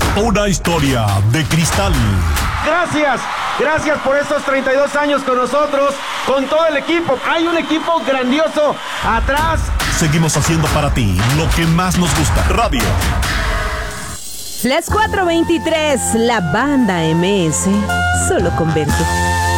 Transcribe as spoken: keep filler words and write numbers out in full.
Una historia de cristal. Gracias, gracias por estos treinta y dos años con nosotros, con todo el equipo. Hay un equipo grandioso atrás. Seguimos haciendo para ti lo que más nos gusta. Radio. Las cuatro veintitrés, la banda M S, solo con Berto.